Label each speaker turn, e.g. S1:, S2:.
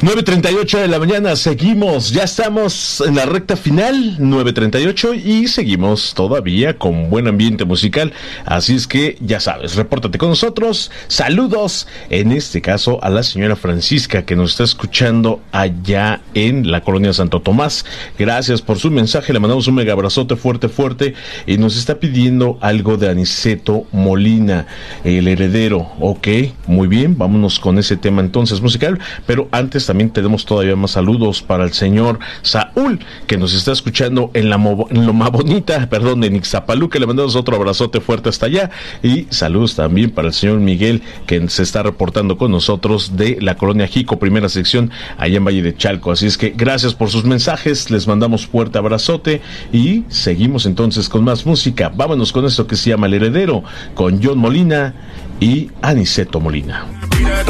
S1: 9:38 de la mañana, seguimos, ya estamos en la recta final, 9:38, y seguimos todavía con buen ambiente musical, así es que ya sabes, repórtate con nosotros. Saludos, en este caso a la señora Francisca, que nos está escuchando allá en la colonia Santo Tomás. Gracias por su mensaje, le mandamos un mega abrazote fuerte, y nos está pidiendo algo de Aniceto Molina, El Heredero. Ok, muy bien, vámonos con ese tema entonces musical, pero antes también tenemos todavía más saludos para el señor Saúl, que nos está escuchando en Loma Bonita, en Ixtapalú, que le mandamos otro abrazote fuerte hasta allá, y saludos también para el señor Miguel, que se está reportando con nosotros de la colonia Jico, primera sección, allá en Valle de Chalco. Así es que gracias por sus mensajes, les mandamos fuerte abrazote, y seguimos entonces con más música. Vámonos con esto que se llama El Heredero, con John Molina y Aniceto Molina.